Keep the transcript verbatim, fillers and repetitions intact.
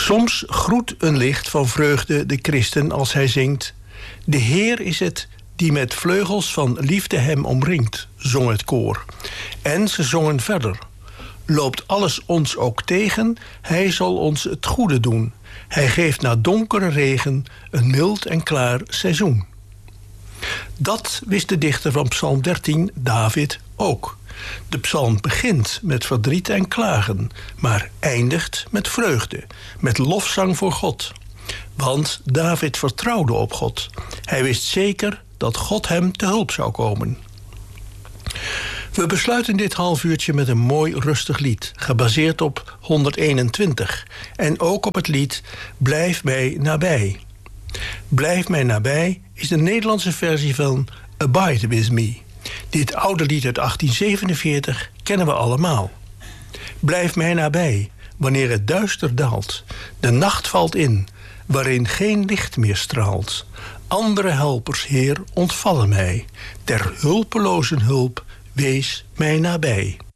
Soms groet een licht van vreugde de christen als hij zingt: de Heer is het die met vleugels van liefde hem omringt, zong het koor. En ze zongen verder: loopt alles ons ook tegen, hij zal ons het goede doen. Hij geeft na donkere regen een mild en klaar seizoen. Dat wist de dichter van Psalm dertien, David, ook. De psalm begint met verdriet en klagen, maar eindigt met vreugde, met lofzang voor God. Want David vertrouwde op God. Hij wist zeker dat God hem te hulp zou komen. We besluiten dit halfuurtje met een mooi rustig lied, gebaseerd op honderdeenentwintig. En ook op het lied Blijf mij nabij. Blijf mij nabij is de Nederlandse versie van Abide with me. Dit oude lied uit achttien zevenenveertig kennen we allemaal. Blijf mij nabij, wanneer het duister daalt. De nacht valt in, waarin geen licht meer straalt. Andere helpers, Heer, ontvallen mij. Ter hulpelozen hulp, wees mij nabij.